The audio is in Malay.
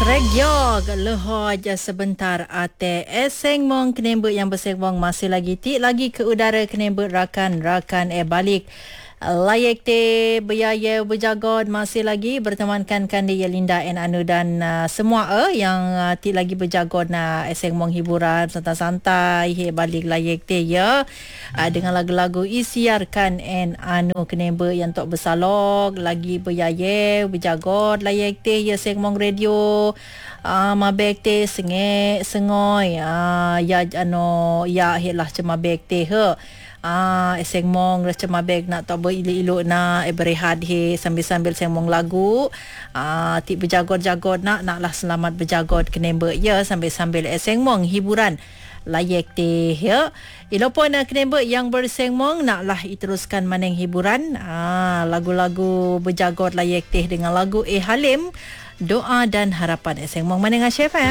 Sregyog lehoj sebentar ate eseng mong kenembut yang bersengwang masih lagi lagi ke udara kenembut rakan-rakan balik layak te berjaya berjagod masih lagi bertemankan Kandi Yelinda and Anu dan semua yang lagi berjagod na eseng mong hiburan santai-santai balik layak te ya dengan lagu-lagu isiarkan and Anu kenembut yang tok bersalog lagi berjaya berjagod layak te ya eseng mong radio mabek te sengoi ya ya helah cema bek te eseng mong cema beg nak tak beriluk-iluk nak berehat he sambil-sambil seng mong lagu ti berjagod-jagod naklah selamat berjagod kenembe ya sambil-sambil eseng mong hiburan layak te ya ilopon kenembe yang berseng mong naklah iteruskan maneng hiburan lagu-lagu berjagod layak te dengan lagu Halim Doa dan Harapan eseng mong maneng Chef